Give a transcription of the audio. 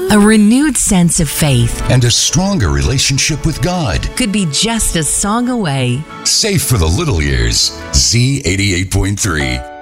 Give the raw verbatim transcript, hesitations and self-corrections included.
A renewed sense of faith and a stronger relationship with God could be just a song away. Safe for the little ears. Z eighty-eight point three.